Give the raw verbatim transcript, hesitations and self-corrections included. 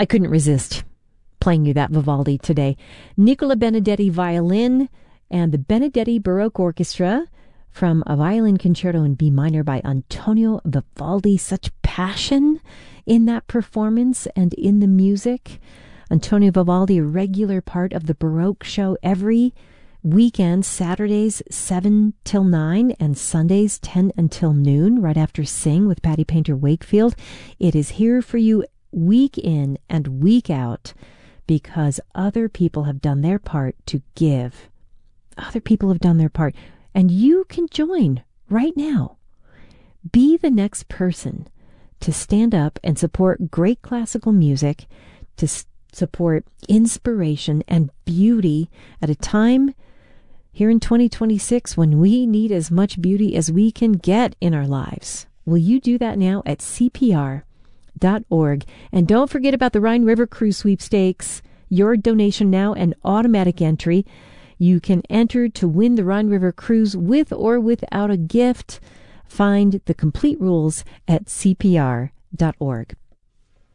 I couldn't resist playing you that Vivaldi today. Nicola Benedetti violin and the Benedetti Baroque Orchestra from a violin concerto in B minor by Antonio Vivaldi. Such passion in that performance and in the music. Antonio Vivaldi, a regular part of the Baroque show every weekend, Saturdays seven till nine and Sundays ten until noon, right after Sing with Patty Painter Wakefield. It is here for you week in and week out because other people have done their part to give. Other people have done their part, and you can join right now. Be the next person to stand up and support great classical music, to s- support inspiration and beauty at a time here in twenty twenty-six when we need as much beauty as we can get in our lives. Will you do that now at C P R dot org? And don't forget about the Rhine River Cruise Sweepstakes. Your donation now, an automatic entry. You can enter to win the Rhine River Cruise with or without a gift. Find the complete rules at C P R dot org.